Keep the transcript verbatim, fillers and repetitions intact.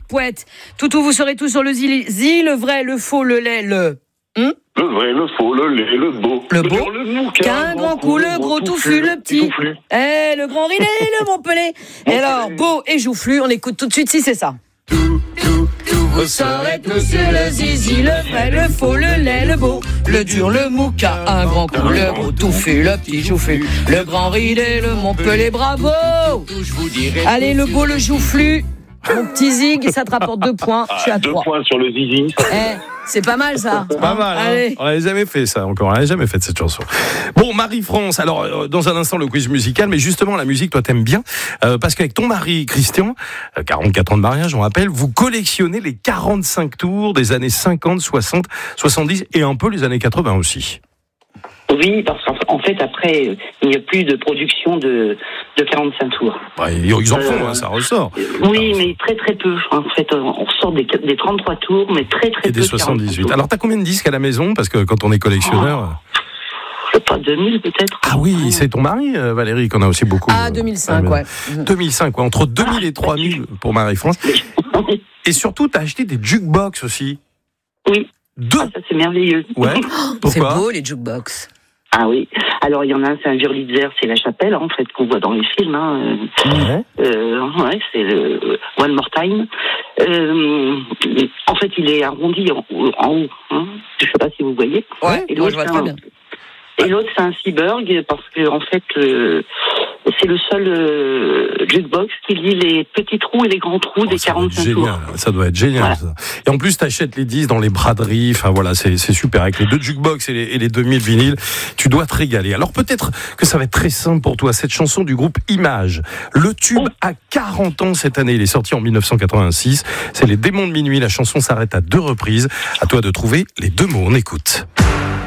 poète. Toutou, vous serez tous sur le zizi, le vrai, le faux, le lait, le... Hum Le vrai, le faux, le laid, le beau. Le beau, dur, le mou, qu'un grand coup, le gros touffu, le petit. Eh, le grand ridé, le Montpellier. Et alors, beau et joufflu, on écoute tout de suite si c'est ça. Tout, tout, tout, vous serez tous sur le zizi, le vrai, le faux, le lait, le beau, le dur, le mou, qu'un un grand coup, le gros touffu, le petit joufflu, le grand ridé, le Montpellier, bravo. Allez, le beau, le joufflu. Mon petit zig, ça te rapporte deux points. Je suis à Deux trois. points sur le zizi. Eh, c'est pas mal ça. C'est pas mal, hein. On n'avait jamais fait ça encore, on n'avait jamais fait cette chanson. Bon, Marie-France, alors euh, dans un instant le quiz musical, mais justement la musique, toi t'aimes bien, euh, parce qu'avec ton mari Christian, euh, quarante-quatre ans de mariage, on rappelle, vous collectionnez les quarante-cinq tours des années cinquante, soixante, soixante-dix et un peu les années quatre-vingts aussi. Oui, parce qu'en fait, après, il n'y a plus de production de, de quarante-cinq tours. Ouais, ils en font, Euh, hein, ça ressort. Oui, mais très très peu. En fait, on sort des, des trente-trois tours, mais très très Et peu. des de quarante-cinq soixante-dix-huit. tours. Alors t'as combien de disques à la maison? Parce que quand on est collectionneur... Je sais pas, deux mille peut-être. Ah oui, c'est ton mari, euh, Valérie, qu'on a aussi beaucoup. Ah, deux mille cinq, euh, ouais. deux mille cinq, ouais, entre deux mille et trois mille pour Marie-France. Et surtout, t'as acheté des jukebox aussi. Oui. Deux. Ah, ça c'est merveilleux. Ouais. C'est Pourquoi? beau les jukebox. Ah oui. Alors il y en a un, c'est un Wurlitzer, c'est la chapelle en fait qu'on voit dans les films. Hein. Ouais. Euh, ouais, c'est le One More Time. Euh, en fait, il est arrondi en, en haut. Hein. Je sais pas si vous voyez. Ouais, Et moi l'autre, je vois c'est très un- bien. Et l'autre, c'est un Seaburg, parce que en fait, euh, c'est le seul euh, jukebox qui lit les petits trous et les grands trous Oh, des ça doit être quarante-cinq tours. génial, ça doit être génial. Voilà. Ça. Et en plus, t'achètes les disques dans les braderies. Enfin voilà, c'est, c'est super. Avec les deux jukebox et les, et les deux mille vinyles, tu dois te régaler. Alors peut-être que ça va être très simple pour toi. Cette chanson du groupe Image, le tube a quarante ans cette année. Il est sorti en dix-neuf cent quatre-vingt-six. C'est les Démons de minuit. La chanson s'arrête à deux reprises. À toi de trouver les deux mots. On écoute.